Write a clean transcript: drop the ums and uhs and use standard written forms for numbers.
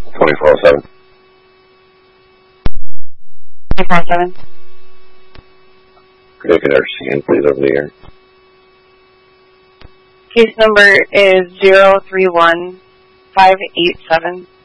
2407. 2407. Could I get our scan, please, over the air? Case number is 031587.